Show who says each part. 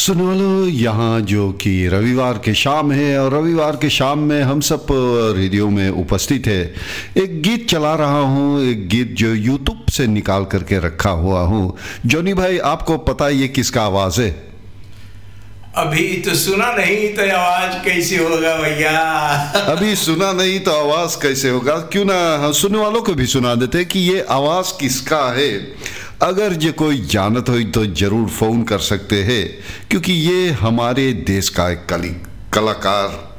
Speaker 1: सुनने वालों, यहाँ जो कि रविवार के शाम है और रविवार के शाम में हम सब रेडियो में उपस्थित है। एक गीत चला रहा हूँ, एक गीत जो यूट्यूब से निकाल करके रखा हुआ हूँ। जॉनी भाई, आपको पता है ये किसका आवाज़ है?
Speaker 2: अभी तो सुना नहीं तो आवाज कैसे होगा भैया?
Speaker 1: अभी सुना नहीं तो आवाज़ कैसे होगा? क्यों ना सुनने वालों को भी सुना देते कि ये आवाज़ किसका है। अगर जो कोई जानत हो तो जरूर फ़ोन कर सकते हैं, क्योंकि ये हमारे देश का एक कलाकार